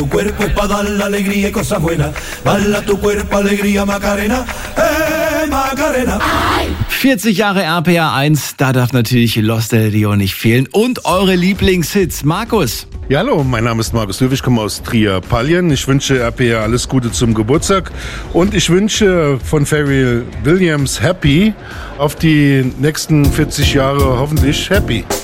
Tu cuerpo es para dar la alegría y cosas buenas. Bala tu cuerpo, alegría, Macarena. Macarena. 40 Jahre RPA 1, da darf natürlich Lost Del Rio nicht fehlen. Und eure Lieblingshits. Markus. Ja, hallo, mein Name ist Markus Löw, ich komme aus Trier-Pallien. Ich wünsche RPA alles Gute zum Geburtstag und ich wünsche von Pharrell Williams Happy auf die nächsten 40 Jahre hoffentlich Happy.